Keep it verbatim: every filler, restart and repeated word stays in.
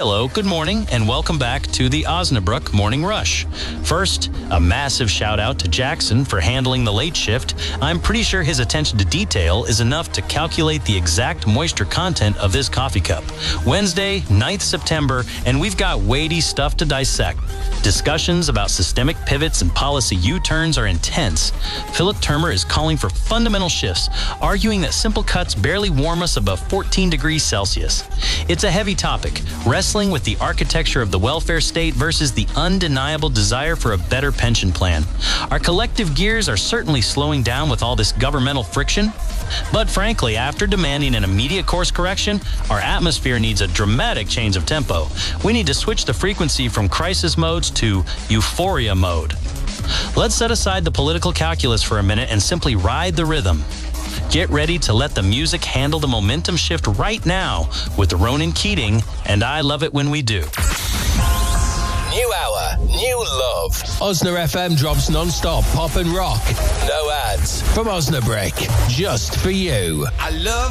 Hello, good morning, and welcome back to the Osnabrück Morning Rush. First, a massive shout out to Jackson for handling the late shift. I'm pretty sure his attention to detail is enough to calculate the exact moisture content of this coffee cup. Wednesday, ninth September, and we've got weighty stuff to dissect. Discussions about systemic pivots and policy U-turns are intense. Philip Termer is calling for fundamental shifts, arguing that simple cuts barely warm us above fourteen degrees Celsius. It's a heavy topic, wrestling with the architecture of the welfare state versus the undeniable desire for a better pension plan. Our collective gears are certainly slowing down with all this governmental friction. But frankly, after demanding an immediate course correction, our atmosphere needs a dramatic change of tempo. We need to switch the frequency from crisis modes to euphoria mode. Let's set aside the political calculus for a minute and simply ride the rhythm. Get ready to let the music handle the momentum shift right now with Ronan Keating, and I Love It When We Do. New hour, new love. Osna F M drops non-stop pop and rock. No ads. From Osnabrück, just for you. I love